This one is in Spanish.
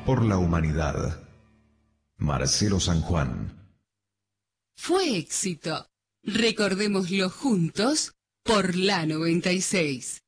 por la humanidad. Marcelo San Juan. Fue éxito. Recordémoslo juntos por la 96.